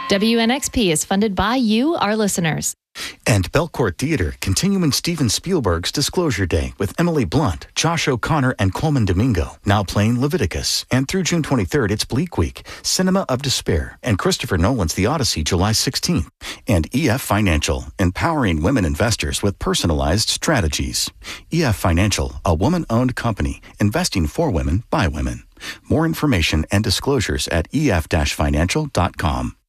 WNXP is funded by you, our listeners. And Belcourt Theater, continuing Steven Spielberg's Disclosure Day with Emily Blunt, Josh O'Connor, and Coleman Domingo, now playing Leviticus. And through June 23rd, it's Bleak Week, Cinema of Despair, and Christopher Nolan's The Odyssey, July 16th. And EF Financial, empowering women investors with personalized strategies. EF Financial, a woman-owned company, investing for women by women. More information and disclosures at ef-financial.com.